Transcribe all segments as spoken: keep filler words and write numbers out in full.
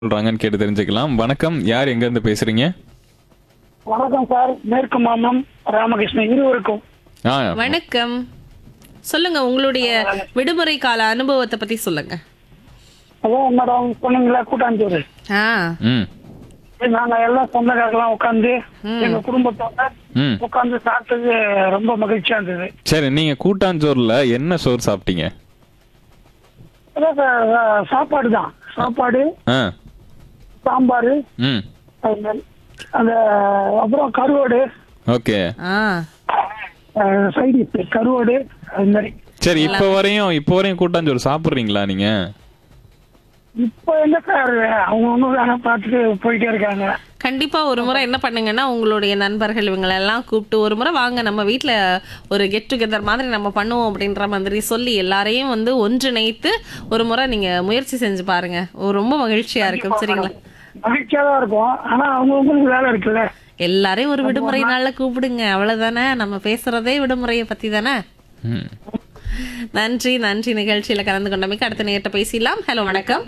சொல்றாங்கன்னு கேட்டு தெரிஞ்சுக்கலாம். வணக்கம். யார் எங்க இருந்து பேசுறீங்க? வணக்கம் சார். மேற்கு மாமம் ராமகிருஷ்ணன் இருவருக்கும். ஆ வணக்கம். சொல்லுங்க, உங்களுடைய விடுமுறை கால அனுபவத்தை பத்தி சொல்லுங்க. அதான் மேடம் சொன்னீங்களா கூட்டாஞ்சோறு, ஆ ம் நாங்க எல்லாம் சொந்தக்காரெல்லாம் உட்காந்து ம். எங்க குடும்பத்தோட ம் உட்காந்து சாப்பிட்டது ரொம்ப மகிழ்ச்சியா இருந்தது. சரி, நீங்க கூட்டாஞ்சோறுல என்ன சோறு சாப்பிட்டீங்க? அதான் சார், சாப்பாடு தான். சாப்பாடு, ஆ சாம்பார், ம் அந்த அப்புறம் கருவாடு, ஓகே. ஆ சைடிஷ் கருவாடு, அது மாதிரி. சரி, இப்போ வரையும் இப்போ வரையும் கூட்டாஞ்சோறு சாப்பிட்றீங்களா நீங்க? இப்போ என்ன சார், அவங்க ஒன்றும் வேலை பார்த்துட்டு போயிட்டே இருக்காங்க. கண்டிப்பா ஒரு முறை என்ன பண்ணுங்கன்னா, உங்களுடைய நண்பர்கள் இவங்களை எல்லாம் கூப்பிட்டு ஒரு முறை வாங்க நம்ம வீட்ல ஒரு கெட் டுகெதர் மாதிரி நம்ம பண்ணுவோம் அப்படின்ற மாதிரி சொல்லி எல்லாரையும் வந்து ஒன்றிணைத்து ஒரு முறை நீங்க முயற்சி செஞ்சு பாருங்க. ஒரு ரொம்ப மகிழ்ச்சியா இருக்கும். சரிங்களா? மகிழ்ச்சியா தான் இருக்கும். ஆனா அவங்கவுங்களுக்கு வேலை இருக்குல்ல. எல்லாரையும் ஒரு விடுமுறை நாள்ல கூப்பிடுங்க, அவ்வளவுதானே. நம்ம பேசுறதே விடுமுறையை பத்தி தானே. ம் நன்றி நன்றி நிகழ்ச்சியில கலந்து கொண்டமைக்கு. அடுத்த நேரத்தை பேசலாம். ஹலோ, வணக்கம்.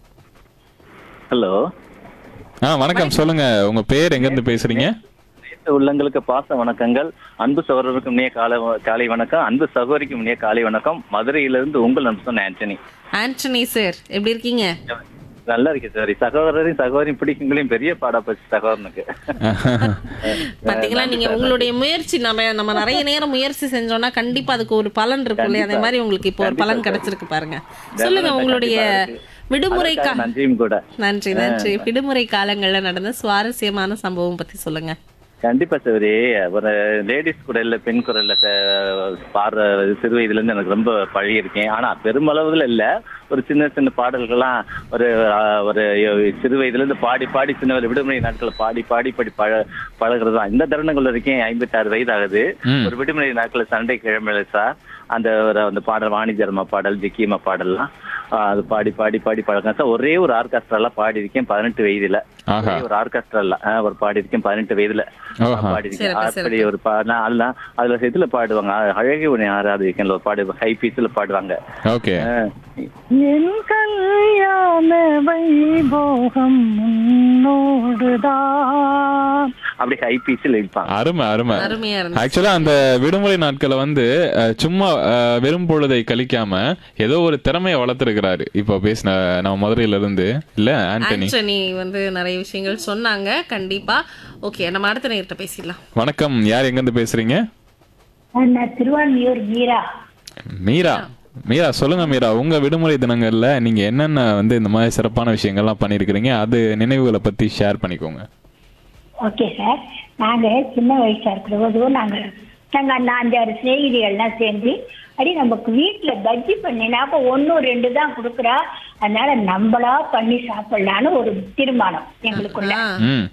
ஹலோ, ஆ வணக்கம். சொல்லுங்க, உங்க பேர் எங்க இருந்து பேசுறீங்க? நேற்று உள்ளங்களுக்கு பாச வணக்கங்கள். அன்பு சகோதரருக்கும் இனிய காலை காலை வணக்கம். அன்பு சகோதரிக்கும் இனிய காலை வணக்கம். மதுரையிலிருந்து உங்கள் நண்பன் ஆண்டனி. ஆண்டனி சார், எப்படி இருக்கீங்க? நல்லா இருக்கு சார். சகோதரரையும் சகோதரியும் பிடிக்குங்களையும் பெரிய பாடா போச்சு சகோதரனுக்கு. பாத்தீங்களா, நீங்க உங்களுடைய முயற்சி, நம்ம நம்ம நிறைய நேரம் முயற்சி செஞ்சோம்னா கண்டிப்பா அதுக்கு ஒரு பலன் இருக்கும் இல்லையா? அதே மாதிரி உங்களுக்கு இப்போ ஒரு பலன் கிடைச்சிருக்கு பாருங்க. சொல்லுங்க, உங்களுடைய விடுமுறை கா நன்றியும் கூட. நன்றி நன்றி விடுமுறை காலங்கள்ல நடந்த சுவாரஸ்யமான சம்பவம் பத்தி சொல்லுங்க. கண்டிப்பா சரி. ஒரு லேடிஸ் குரல்ல, பெண் குரல்ல பாடுற சிறு வயதுல இருந்து எனக்கு ரொம்ப பழகி இருக்கேன். ஆனா பெருமளவுல இல்ல, ஒரு சின்ன சின்ன பாடல்கள்லாம் ஒரு ஒரு சிறு வயதுல இருந்து பாடி பாடி சின்ன விடுமுறை நாட்களை பாடி பாடி படி பழ பழகிறது தான். இந்த தருணங்கள்ல இருக்கேன். ஐம்பத்தி ஆறு வயது ஆகுது. ஒரு விடுமுறை நாட்கள் சண்டை கிழமை சார், அந்த அந்த பாடல் வாணிஜர்மா பாடல், ஜிக்கியம்மா பாடல்லாம் அது பாடி பாடி பாடி பழக்கம் சார். ஒரே ஒரு ஆர்கெஸ்ட்ரால பாடி இருக்கேன் பதினெட்டு வயதுல. ஒரே ஒரு ஆர்கெஸ்ட்ரால ஒரு பாடி இருக்கேன் பதினெட்டு வயதுல பாடி இருக்கேன். அப்படி ஒரு பாடலாம் அதெல்லாம் அதுல இதுல பாடுவாங்க, அழகே உன்னை ஆராதிக்கேன் ஒரு பாடு, ஹை பீஸ்ல பாடுவாங்க. ஓகே. என் கல்யாண வைபோகம் முன்னோடுதான், அப்படி ஹை பீஸ்ல இருப்பாங்க. அருமை அருமை. அருமையா இருந்துச்சு. ஆக்சுவலா அந்த விடுமுறை நாட்களை வந்து அஹ், சும்மா அஹ், வெறும் பொழுதை கழிக்காம ஏதோ ஒரு திறமையை வளர்த்துருக்கிறாரு. இப்போ பேசின நம்ம மதுரையில இருந்து இல்ல ஆண்டனி. ஆண்டனி வந்து நிறைய விஷயங்கள் சொன்னாங்க. கண்டிப்பா. ஓகே, நம்ம அடுத்த நேரத்தை பேசிடலாம். வணக்கம். யார் எங்க இருந்து பேசுறீங்க? நான் திருவான்மியூர் மீரா. மீரா. மீரா, சொல்லுங்க மீரா, உங்க விடுமுறை தினங்கள்ல நீங்க என்னென்ன வந்து இந்த மாதிரி சிறப்பான விஷயங்கள்லாம் பண்ணிருக்கிறீங்க, அது நினைவுகளை பத்தி ஷேர் பண்ணிக்கோங்க. Okay sir. நாங்க சின்ன வயசா இருக்கிற போது நாங்க நாங்க அந்த அஞ்சாறு சிநேகிதிகள்லாம் சேர்ந்து அடி நமக்கு வீட்டுல பஜ்ஜி பண்ணினா அப்ப ஒன்னு ரெண்டு தான் கொடுக்குறா, அதனால நம்மளா பண்ணி சாப்பிடலான்னு ஒரு தீர்மானம் எங்களுக்குள்ள. ஆ, ம்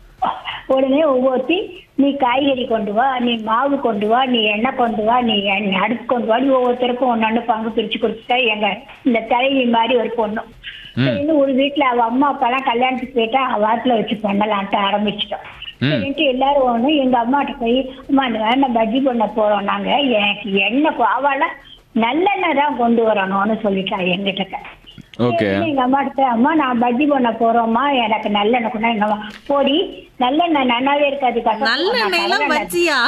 உடனே ஒவ்வொருத்தி, நீ காய்கறி கொண்டு வா, நீ மாவு கொண்டு வா, நீ எண்ணெய் கொண்டு வா, நீ எண்ணெய் அடுப்பு கொண்டு வா, நீ ஒவ்வொருத்தருக்கும் ஒன்னொன்னு பங்கு பிரிச்சு கொடுத்துட்டா எங்க இந்த தலைவி மாதிரி ஒரு பொண்ணு. சரின்னு ஒரு வீட்டுல அவ அம்மா அப்பா எல்லாம் கல்யாணத்துக்கு போயிட்டா அவ வாரத்துல வச்சு பண்ணலான்ட்டு ஆரம்பிச்சிட்டோம். சரின்ட்டு எல்லாரும் ஒண்ணு எங்க அம்மாட்ட போய், அம்மா இந்த வேணா பஜ்ஜி பண்ண போறோம் நாங்க, எனக்கு எண்ணெய் அவள நல்லெண்ணெய் தான் கொண்டு வரணும்னு சொல்லிட்டா எங்கிட்ட. ஓகே. எங்க அம்மா கிட்ட, அம்மா நான் பஜ்ஜி பண்ண போறோம்மா, எனக்கு நல்லெண்ணெய் கொண்டா. எங்க அம்மா, போடி நல்லெண்ணெய் நன்னாவே இருக்காது, நல்ல எண்ணெயெல்லாம் பஜ்ஜியா?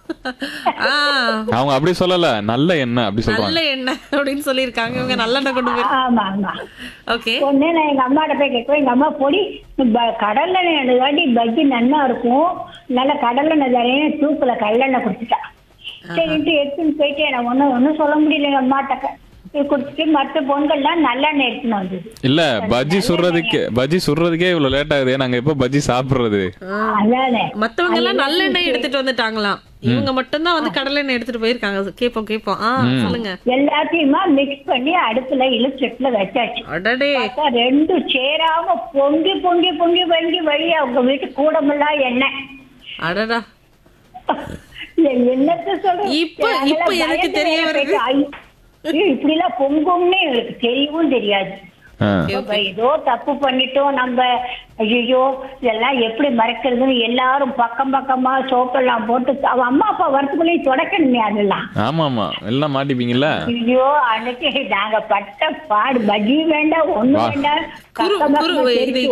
ஆ, அவங்க அப்படி சொல்லல, நல்ல எண்ணெய் அப்படி நல்ல சொல்றாங்க. எண்ணெய் அப்படின்னு சொல்லியிருக்காங்க. இவங்க நல்லெண்ணெய் கொண்டு போய். ஆமா ஆமா. ஓகே. ஒண்ணு நான் எங்க அம்மாட்ட போய் கேட்குவேன், எங்க அம்மா பொடி கடலெண்ணெய் எழுதாட்டி பஜ்ஜி நன்னா இருக்கும், நல்ல கடலெண்ணெய் தரேன்னு தூக்குல கடலெண்ணெய் கொடுத்துட்டா. சரின்ட்டு எடுத்துன்னு போயிட்டு நான் ஒன்னும் ஒன்னும் சொல்ல முடியல எங்க அம்மாட்ட கொடுத்துட்டு, மற்ற பொங்கல்லாம் நல்லெண்ணெய் எடுத்துன்னு வந்தது. இல்ல, பஜ்ஜி சுடுறதுக்கே பஜ்ஜி சுடுறதுக்கே இவ்வளவு லேட் ஆகுது, நாங்க எப்ப பஜ்ஜி சாப்பிடுறது? அதானே. மத்தவங்க எல்லாம் நல்லெண்ணெய் எடுத்துட்டு வந்துட்டாங்களாம், இவங்க மட்டும் தான் வந்து கடலை எண்ணெய் எடுத்துட்டு போயிருக்காங்க. கேப்போம் கேப்போம். ஆ, சொல்லுங்க. எல்லாத்தையுமா மிக்ஸ் பண்ணி அடுப்புல இழுச்சட்டுல வச்சாச்சு. அடடே. பார்த்தா ரெண்டு சேராம பொங்கி பொங்கி பொங்கி பொங்கி வழியா அவங்க வீட்டு கூடமெல்லாம் எண்ணெய். அடடா. என்னத்த சொல்ற, இப்ப இப்ப எனக்கு தெரிய வருது. இப்படி எல்லாம் பொங்கும்னு எங்களுக்கு தெரியவும் தெரியாது. ஆ. ஏதோ தப்பு பண்ணிட்டோம் நம்ம, ஐயோ இதெல்லாம் எப்படி மறைக்கிறதுன்னு எல்லாரும் பக்கம் பக்கமா சோப்பெல்லாம் போட்டு அவ அம்மா அப்பா வரத்துக்குள்ளே தொடக்கணுமே அதெல்லாம். ஆமா ஆமா, எல்லாம் மாட்டிப்பீங்கல்ல. ஐயோ அன்னைக்கு நாங்க பட்ட பாடு, பஜ்ஜி வேண்டாம் ஒண்ணு வா. வேண்டாம், குரு பக்கம் குரு பக்கமா இதை தெரிச்சு